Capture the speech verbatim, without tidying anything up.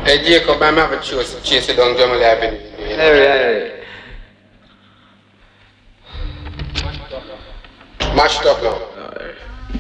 Hey Jacob, I'm having chase, chase it down Jamal Avenue. You know? Hey, Mashed up now. hey.